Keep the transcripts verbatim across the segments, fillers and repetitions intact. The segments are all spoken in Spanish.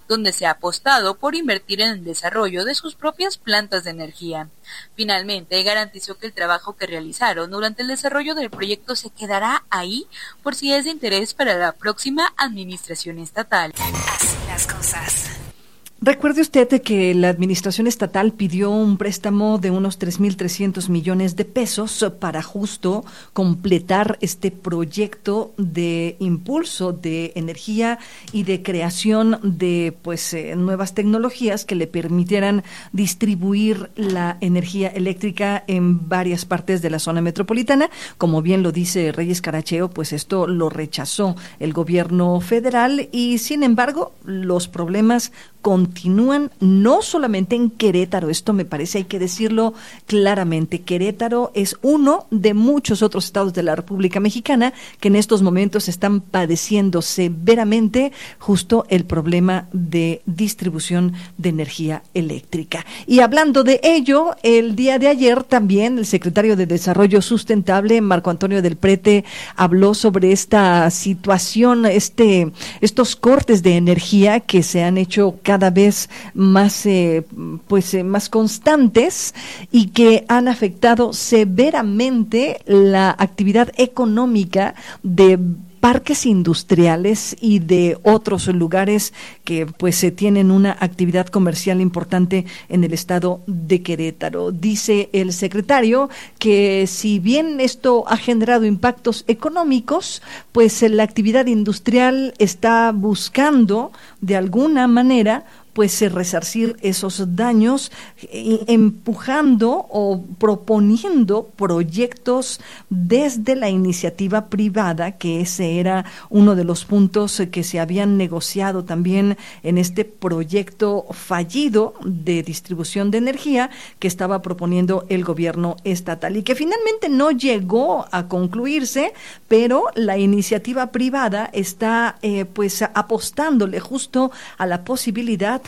donde se ha apostado por invertir en el desarrollo de sus propias plantas de energía. Finalmente, garantizó que el trabajo que realizaron durante el desarrollo del proyecto se quedará ahí por si es de interés para la próxima administración estatal. Así las cosas. Recuerde usted que la administración estatal pidió un préstamo de unos tres mil trescientos millones de pesos para justo completar este proyecto de impulso de energía y de creación de pues eh, nuevas tecnologías que le permitieran distribuir la energía eléctrica en varias partes de la zona metropolitana. Como bien lo dice Reyes Caracheo, pues esto lo rechazó el gobierno federal y sin embargo los problemas continúan no solamente en Querétaro, esto me parece hay que decirlo claramente. Querétaro es uno de muchos otros estados de la República Mexicana que en estos momentos están padeciendo severamente justo el problema de distribución de energía eléctrica. Y hablando de ello, el día de ayer también el secretario de Desarrollo Sustentable, Marco Antonio del Prete, habló sobre esta situación, este, estos cortes de energía que se han hecho cada vez más eh, pues eh, más constantes y que han afectado severamente la actividad económica de parques industriales y de otros lugares que pues se tienen una actividad comercial importante en el estado de Querétaro. Dice el secretario que si bien esto ha generado impactos económicos, pues la actividad industrial está buscando de alguna manera pues resarcir esos daños, eh, empujando o proponiendo proyectos desde la iniciativa privada, que ese era uno de los puntos que se habían negociado también en este proyecto fallido de distribución de energía que estaba proponiendo el gobierno estatal y que finalmente no llegó a concluirse, pero la iniciativa privada está eh, pues apostándole justo a la posibilidad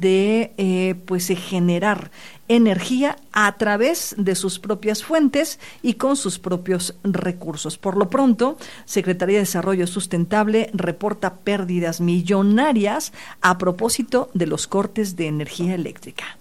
de eh, pues generar energía a través de sus propias fuentes y con sus propios recursos. Por lo pronto, Secretaría de Desarrollo Sustentable reporta pérdidas millonarias a propósito de los cortes de energía eléctrica.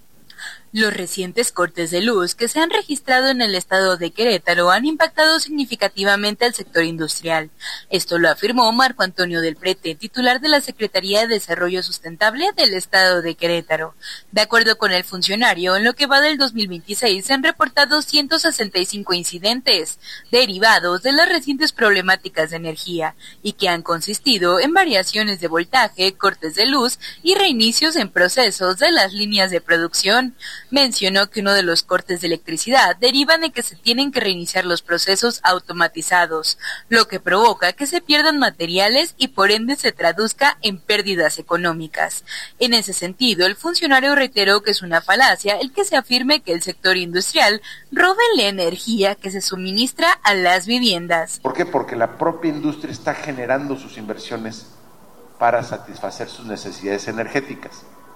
Los recientes cortes de luz que se han registrado en el estado de Querétaro han impactado significativamente al sector industrial. Esto lo afirmó Marco Antonio del Prete, titular de la Secretaría de Desarrollo Sustentable del estado de Querétaro. De acuerdo con el funcionario, en lo que va del dos mil veintiséis se han reportado ciento sesenta y cinco incidentes derivados de las recientes problemáticas de energía y que han consistido en variaciones de voltaje, cortes de luz y reinicios en procesos de las líneas de producción. Mencionó que uno de los cortes de electricidad derivan de que se tienen que reiniciar los procesos automatizados, lo que provoca que se pierdan materiales y por ende se traduzca en pérdidas económicas. En ese sentido, el funcionario reiteró que es una falacia el que se afirme que el sector industrial robe la energía que se suministra a las viviendas. ¿Por qué? Porque la propia industria está generando sus inversiones para satisfacer sus necesidades energéticas.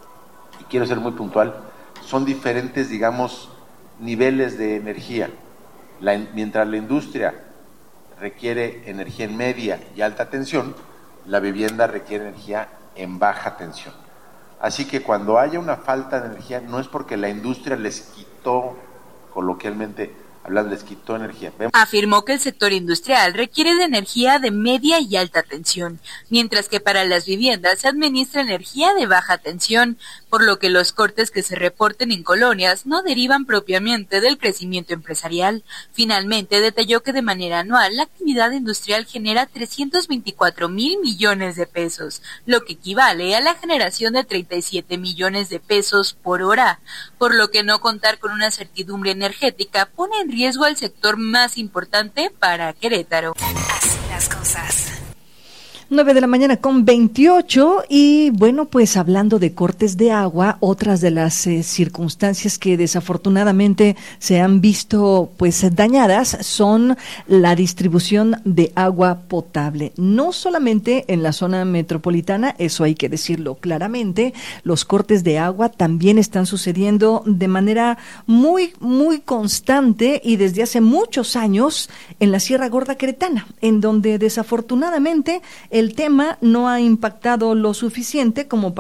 Y quiero ser muy puntual. Son diferentes, digamos, niveles de energía. La, mientras la industria requiere energía en media y alta tensión, la vivienda requiere energía en baja tensión. Así que cuando haya una falta de energía, no es porque la industria les quitó, coloquialmente hablando, les quitó energía. Afirmó que el sector industrial requiere de energía de media y alta tensión, mientras que para las viviendas se administra energía de baja tensión, por lo que los cortes que se reporten en colonias no derivan propiamente del crecimiento empresarial. Finalmente, detalló que de manera anual la actividad industrial genera trescientos veinticuatro mil millones de pesos, lo que equivale a la generación de treinta y siete millones de pesos por hora, por lo que no contar con una certidumbre energética pone en riesgo al sector más importante para Querétaro. Así las cosas. nueve de la mañana con veintiocho y bueno, pues hablando de cortes de agua, otras de las eh, circunstancias que desafortunadamente se han visto pues dañadas son la distribución de agua potable. No solamente en la zona metropolitana, eso hay que decirlo claramente, los cortes de agua también están sucediendo de manera muy, muy constante y desde hace muchos años en la Sierra Gorda Queretana, en donde desafortunadamente el El tema no ha impactado lo suficiente como para